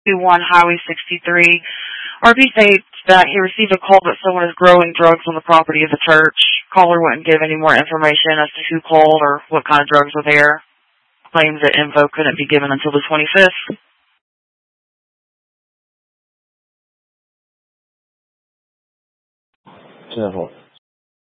21 Highway 63. RP states that he received a call that someone is growing drugs on the property of the church. Caller wouldn't give any more information as to who called or what kind of drugs were there. Claims that info couldn't be given until the 25th. 10-4.